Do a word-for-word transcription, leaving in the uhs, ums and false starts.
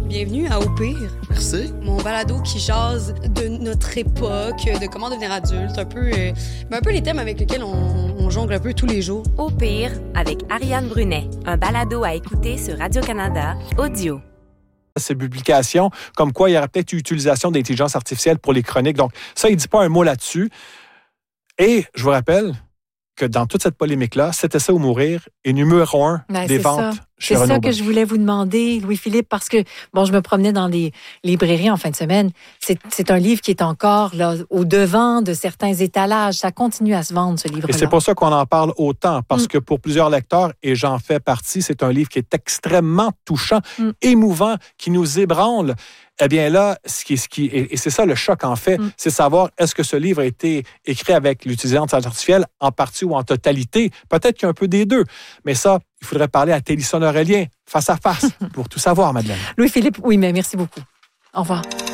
Bienvenue à Au pire. Merci. Mon balado qui jase de notre époque, de comment devenir adulte, un peu, euh, un peu les thèmes avec lesquels on, on jongle un peu tous les jours. Au pire, avec Ariane Brunet, un balado à écouter sur Radio-Canada, audio. Ces publications, comme quoi il y aurait peut-être eu utilisation d'intelligence artificielle pour les chroniques. Donc, ça, il ne dit pas un mot là-dessus. Et je vous rappelle que dans toute cette polémique-là, C'était ça ou mourir est numéro un ben, des ventes ça. chez C'est Renaud ça que je voulais vous demander, Louis-Philippe, parce que, bon, je me promenais dans les librairies en fin de semaine. C'est, c'est un livre qui est encore là, au devant de certains étalages. Ça continue à se vendre, ce livre-là. Et c'est pour ça qu'on en parle autant, parce mm. que pour plusieurs lecteurs, et j'en fais partie, c'est un livre qui est extrêmement touchant, mm. émouvant, qui nous ébranle. Eh bien là, ce qui, ce qui, et c'est ça le choc en fait, mm. c'est savoir est-ce que ce livre a été écrit avec l'utilisation artificielle en partie ou en totalité. Peut-être qu'il y a un peu des deux. Mais ça, il faudrait parler à Télisson Aurélien, face à face, pour tout savoir, Madeleine. Louis-Philippe, oui, mais merci beaucoup. Au revoir.